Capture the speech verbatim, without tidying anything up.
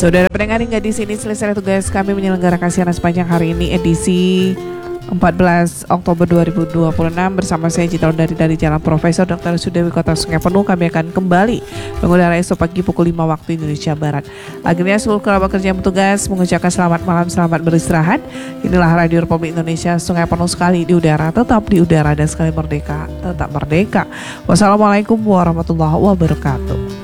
Saudara pendengar hingga di sini selesai tugas kami menyelenggarakan siaran sepanjang hari ini edisi empat belas Oktober dua ribu dua puluh enam bersama saya Citra dari dari Jalan Profesor doktor Sudewi Kota Sungai Penuh. Kami akan kembali mengudara esok pagi pukul lima waktu Indonesia Barat. Akhirnya seluruh kerabat kerja yang bertugas mengucapkan selamat malam, selamat beristirahat. Inilah Radio Republik Indonesia Sungai Penuh sekali di udara, tetap di udara dan sekali merdeka, tetap merdeka. Wassalamualaikum warahmatullahi wabarakatuh.